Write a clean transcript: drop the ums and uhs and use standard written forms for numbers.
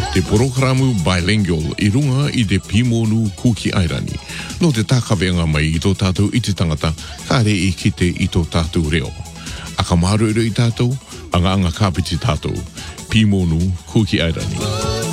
Te programa bilingual I runga I te Pimonu Kuki Airani. No te takawenga mai I tō tātou I te tangata, ka re I kite I tō tātou reo. Aka maru I tātou, anga kapiti tātou. Pimonu Kuki Airani.